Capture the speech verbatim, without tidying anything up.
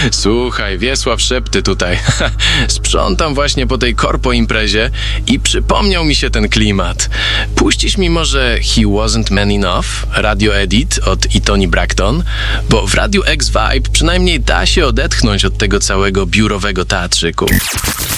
Słuchaj, Wiesław Szepty tutaj. Sprzątam właśnie po tej korpo imprezie i przypomniał mi się ten klimat. Puścisz mi może He Wasn't Man Enough, Radio Edit od Toni Braxton, bo w Radiu X Vibe przynajmniej da się odetchnąć od tego całego biurowego teatrzyku.